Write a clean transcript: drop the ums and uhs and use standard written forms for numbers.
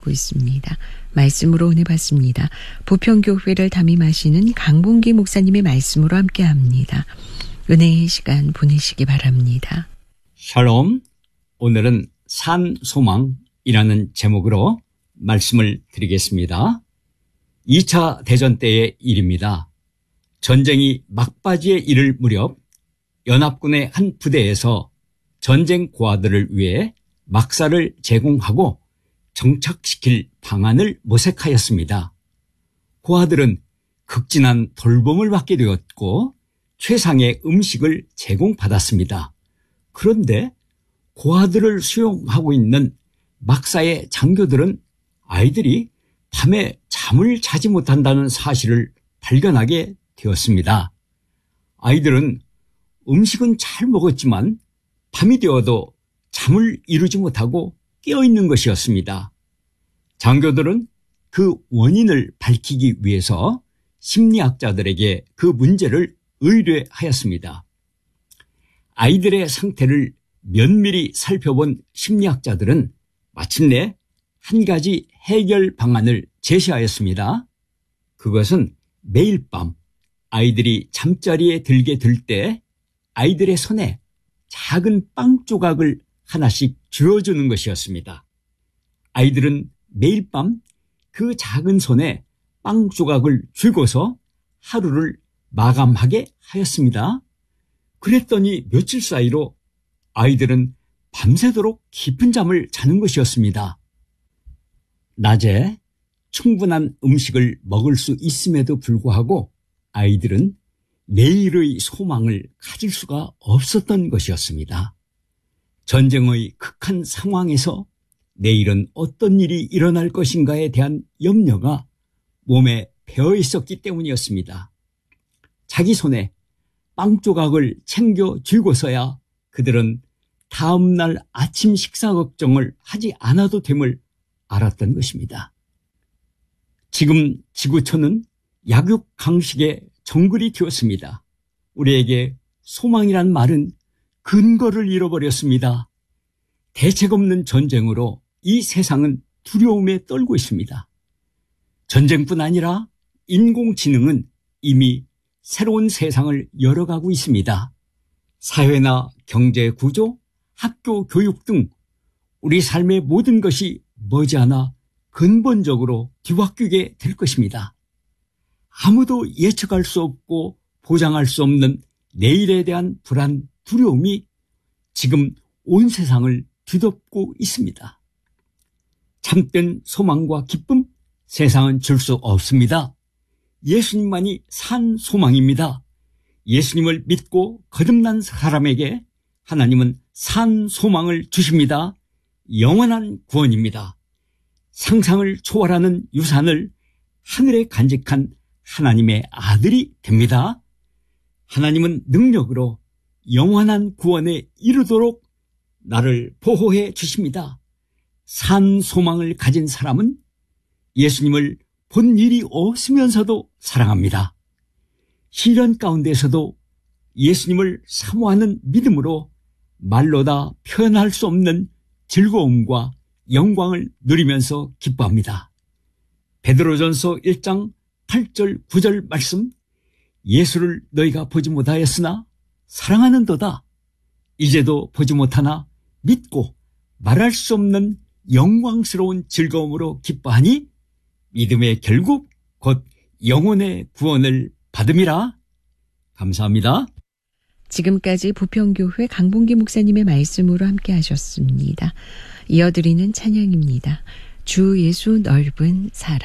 있습니다. 말씀으로 은혜 받습니다. 부평교회를 담임하시는 강봉기 목사님의 말씀으로 함께합니다. 은혜의 시간 보내시기 바랍니다. 샬롬, 오늘은 산소망이라는 제목으로 말씀을 드리겠습니다. 2차 대전 때의 일입니다. 전쟁이 막바지에 이를 무렵 연합군의 한 부대에서 전쟁 고아들을 위해 막사를 제공하고 정착시킬 방안을 모색하였습니다. 고아들은 극진한 돌봄을 받게 되었고 최상의 음식을 제공받았습니다. 그런데 고아들을 수용하고 있는 막사의 장교들은 아이들이 밤에 잠을 자지 못한다는 사실을 발견하게 되었습니다. 아이들은 음식은 잘 먹었지만 밤이 되어도 잠을 이루지 못하고 깨어있는 것이었습니다. 장교들은 그 원인을 밝히기 위해서 심리학자들에게 그 문제를 의뢰하였습니다. 아이들의 상태를 면밀히 살펴본 심리학자들은 마침내 한 가지 해결 방안을 제시하였습니다. 그것은 매일 밤 아이들이 잠자리에 들게 될 때 아이들의 손에 작은 빵 조각을 하나씩 쥐어주는 것이었습니다. 아이들은 매일 밤 그 작은 손에 빵 조각을 쥐고서 하루를 마감하게 하였습니다. 그랬더니 며칠 사이로 아이들은 밤새도록 깊은 잠을 자는 것이었습니다. 낮에 충분한 음식을 먹을 수 있음에도 불구하고 아이들은 내일의 소망을 가질 수가 없었던 것이었습니다. 전쟁의 극한 상황에서 내일은 어떤 일이 일어날 것인가에 대한 염려가 몸에 배어 있었기 때문이었습니다. 자기 손에 빵 조각을 챙겨 쥐고서야 그들은 다음 날 아침 식사 걱정을 하지 않아도 됨을 알았던 것입니다. 지금 지구촌은 약육강식의 정글이 되었습니다. 우리에게 소망이란 말은 근거를 잃어버렸습니다. 대책 없는 전쟁으로 이 세상은 두려움에 떨고 있습니다. 전쟁뿐 아니라 인공지능은 이미 새로운 세상을 열어가고 있습니다. 사회나 경제 구조, 학교 교육 등 우리 삶의 모든 것이 머지않아 근본적으로 뒤바뀌게 될 것입니다. 아무도 예측할 수 없고 보장할 수 없는 내일에 대한 불안, 두려움이 지금 온 세상을 뒤덮고 있습니다. 참된 소망과 기쁨, 세상은 줄 수 없습니다. 예수님만이 산 소망입니다. 예수님을 믿고 거듭난 사람에게 하나님은 산 소망을 주십니다. 영원한 구원입니다. 상상을 초월하는 유산을 하늘에 간직한 하나님의 아들이 됩니다. 하나님은 능력으로 영원한 구원에 이르도록 나를 보호해 주십니다. 산 소망을 가진 사람은 예수님을 본 일이 없으면서도 사랑합니다. 시련 가운데서도 예수님을 사모하는 믿음으로 말로 다 표현할 수 없는 즐거움과 영광을 누리면서 기뻐합니다. 베드로전서 1장 8절 9절 말씀, 예수를 너희가 보지 못하였으나 사랑하는도다. 이제도 보지 못하나 믿고 말할 수 없는 영광스러운 즐거움으로 기뻐하니 믿음의 결국 곧 영혼의 구원을 받음이라. 감사합니다. 지금까지 부평교회 강봉기 목사님의 말씀으로 함께 하셨습니다. 이어드리는 찬양입니다. 주 예수 넓은 사랑.